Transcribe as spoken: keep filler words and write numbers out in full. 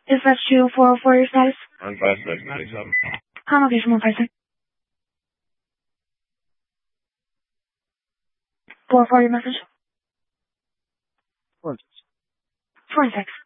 Is that two four oh four your status? On five six ninety-seven. Com location one five six. four four your message. Four Four six.